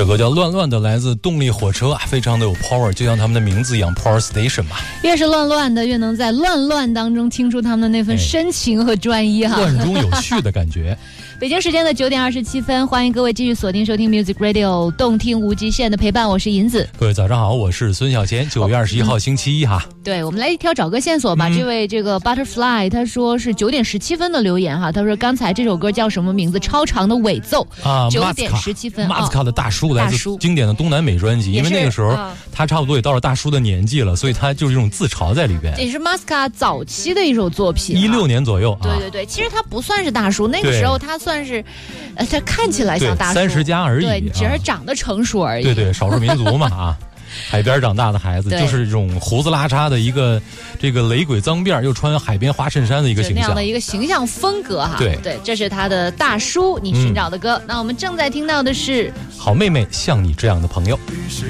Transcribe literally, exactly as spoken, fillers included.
这歌叫乱乱的，来自动力火车啊，非常的有 power， 就像他们的名字一样 Power Station 嘛。 越是乱乱的，越能在乱乱当中听出他们的那份深情和专一哈， 乱中有序的感觉。 北京时间的九点二十七分，欢迎各位继续锁定收听 Music Radio 动听无极限的陪伴，我是银子。 各位早上好，我是孙小贤。九月二十一号星期一哈。 对，我们来一条找个线索吧。嗯、这位这个 Butterfly 他说是九点十七分的留言哈，他说刚才这首歌叫什么名字？超长的尾奏啊，九点十七分。 马斯卡的大叔来自经典的东南美专辑，因为那个时候、啊、他差不多也到了大叔的年纪了，所以他就是这种自嘲在里边。 也是马斯卡早期的一首作品、啊， 一六年左右。 对对对，其实他不算是大叔，那个时候他算是，呃，他看起来像大叔， 三十加而已， 对，只是长得成熟而已。 对对，少数民族嘛啊。海边长大的孩子，就是这种胡子拉碴的一个这个雷鬼脏辫，又穿海边花衬衫的一个形象， 那样的一个形象风格哈。 对对，这是他的大叔你寻找的歌、嗯。那我们正在听到的是好妹妹像你这样的朋友。